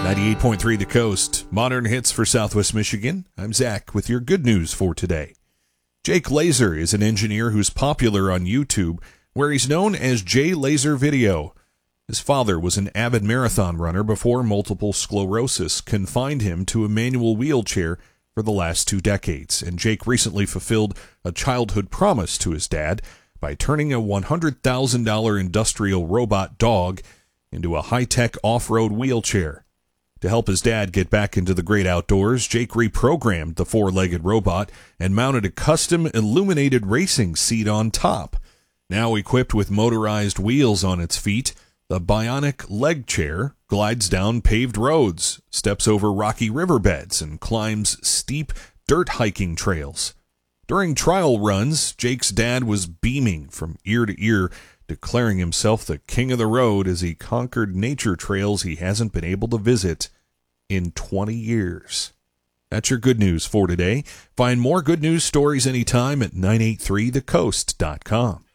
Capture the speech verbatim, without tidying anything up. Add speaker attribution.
Speaker 1: ninety-eight point three The Coast, modern hits for Southwest Michigan. I'm Zach with your good news for today. Jake Laser is an engineer who's popular on YouTube, where he's known as J Laser Video. His father was an avid marathon runner before multiple sclerosis confined him to a manual wheelchair for the last two decades, and Jake recently fulfilled a childhood promise to his dad by turning a one hundred thousand dollars industrial robot dog into a high-tech off-road wheelchair. To help his dad get back into the great outdoors, Jake reprogrammed the four-legged robot and mounted a custom illuminated racing seat on top. Now equipped with motorized wheels on its feet, the bionic leg chair glides down paved roads, steps over rocky riverbeds, and climbs steep dirt hiking trails. During trial runs, Jake's dad was beaming from ear to ear, declaring himself the king of the road as he conquered nature trails he hasn't been able to visit in twenty years. That's your good news for today. Find more good news stories anytime at nine eighty-three the coast dot com.